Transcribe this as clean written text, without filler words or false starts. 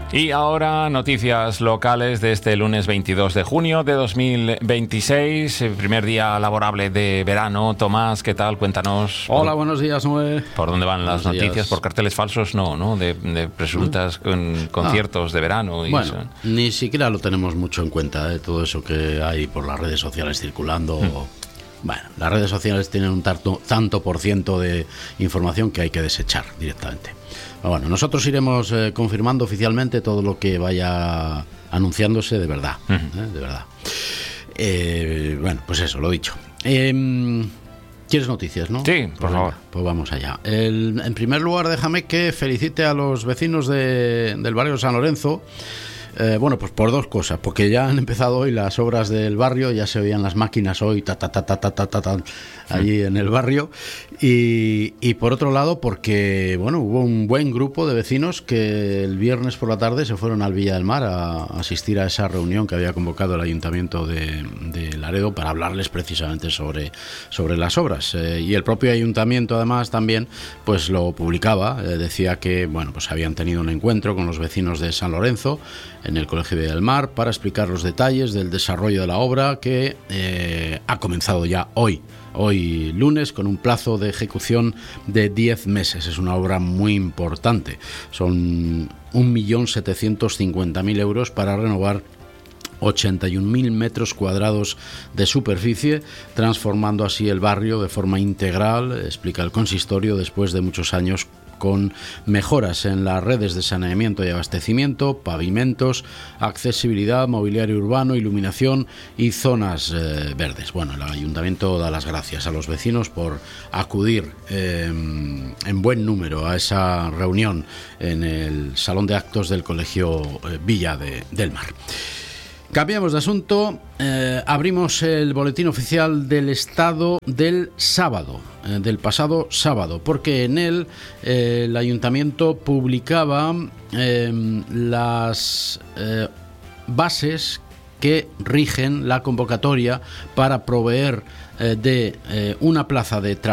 Y ahora noticias locales de este lunes 22 de junio de 2026, el primer día laborable de verano. Tomás, ¿qué tal? Cuéntanos. Hola, buenos días, Noé. ¿Por dónde van las noticias? Por carteles falsos, no, de presuntas conciertos de verano. Y bueno, eso. Ni siquiera lo tenemos mucho en cuenta, todo eso que hay por las redes sociales circulando. Bueno, las redes sociales tienen un tanto por ciento de información que hay que desechar directamente. Bueno, nosotros iremos confirmando oficialmente todo lo que vaya anunciándose de verdad, de verdad. Bueno, pues eso, lo dicho. ¿Quieres noticias, no? Sí, por favor. Pues vamos allá. En primer lugar, déjame que felicite a los vecinos del barrio de San Lorenzo. Bueno, pues por dos cosas, porque ya han empezado hoy las obras del barrio, ya se oían las máquinas hoy allí en el barrio, y por otro lado porque, bueno, hubo un buen grupo de vecinos que el viernes por la tarde se fueron al Villa del Mar a asistir a esa reunión que había convocado el Ayuntamiento de Laredo para hablarles precisamente sobre las obras, y el propio Ayuntamiento además también pues lo publicaba, decía que, bueno, pues habían tenido un encuentro con los vecinos de San Lorenzo en el Colegio Villa del Mar para explicar los detalles del desarrollo de la obra que ha comenzado ya hoy lunes, con un plazo de ejecución de 10 meses. Es una obra muy importante. Son 1.750.000 euros para renovar 81.000 metros cuadrados de superficie, transformando así el barrio de forma integral, explica el consistorio, después de muchos años con mejoras en las redes de saneamiento y abastecimiento, pavimentos, accesibilidad, mobiliario urbano, iluminación y zonas verdes. Bueno, el Ayuntamiento da las gracias a los vecinos por acudir en buen número a esa reunión en el Salón de Actos del Colegio Villa del Mar. Cambiamos de asunto, abrimos el boletín oficial del Estado del sábado, del pasado sábado, porque en él el Ayuntamiento publicaba las bases que rigen la convocatoria para proveer de una plaza de trabajo